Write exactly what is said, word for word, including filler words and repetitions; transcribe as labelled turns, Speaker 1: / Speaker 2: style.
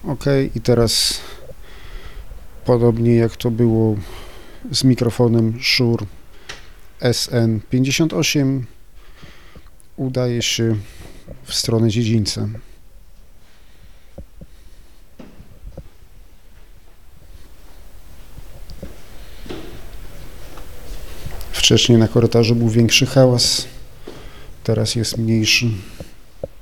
Speaker 1: OK, i teraz podobnie jak to było z mikrofonem Shure S N pięćdziesiąt osiem, udaje się w stronę dziedzińca. Wcześniej na korytarzu był większy hałas, teraz jest mniejszy.